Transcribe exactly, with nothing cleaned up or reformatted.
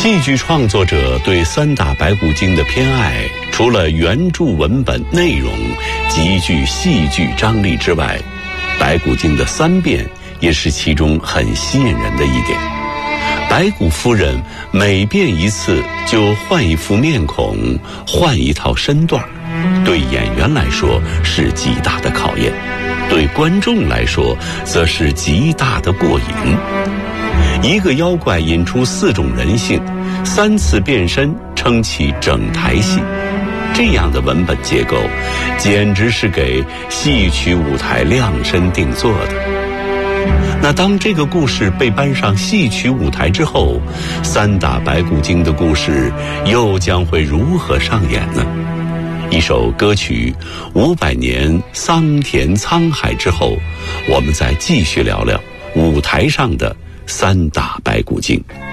戏剧创作者对三打白骨精的偏爱，除了原著文本内容极具戏剧张力之外，白骨精的三变也是其中很吸引人的一点。白骨夫人每变一次就换一副面孔，换一套身段，对演员来说是极大的考验，对观众来说则是极大的过瘾。一个妖怪引出四种人性，三次变身撑起整台戏，这样的文本结构简直是给戏曲舞台量身定做的。那当这个故事被搬上戏曲舞台之后，三打白骨精的故事又将会如何上演呢？一首歌曲五百年桑田沧海之后，我们再继续聊聊舞台上的三打白骨精。